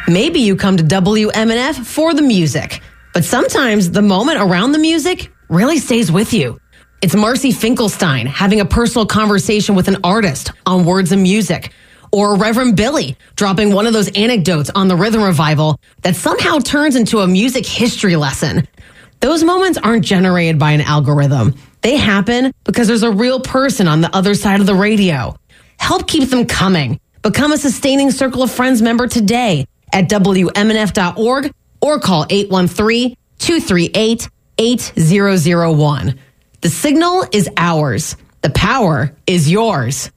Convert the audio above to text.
Maybe you come to WMNF for the music, but sometimes the moment around the music really stays with you. It's Marcy Finkelstein having a personal conversation with an artist on Words and Music, or Reverend Billy dropping one of those anecdotes on the Rhythm Revival that somehow turns into a music history lesson. Those moments aren't generated by an algorithm. They happen because there's a real person on the other side of the radio. Help keep them coming. Become a Sustaining Circle of Friends member today at WMNF.org or call 813-238-8001. The signal is ours. The power is yours.